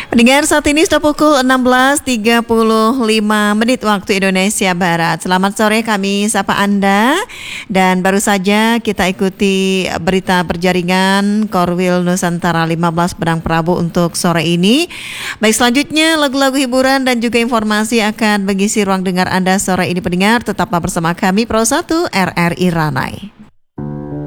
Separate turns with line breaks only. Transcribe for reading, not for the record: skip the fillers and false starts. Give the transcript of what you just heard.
Pendengar, saat ini sudah pukul 16.35 waktu Indonesia Barat. Selamat sore, kami sapa Anda. Dan baru saja kita ikuti berita perjaringan Korwil Nusantara 15 Padang Prabu untuk sore ini. Baik, selanjutnya lagu-lagu hiburan dan juga informasi akan mengisi ruang dengar Anda sore ini, pendengar. Tetaplah bersama kami Pro 1 RRI Ranai.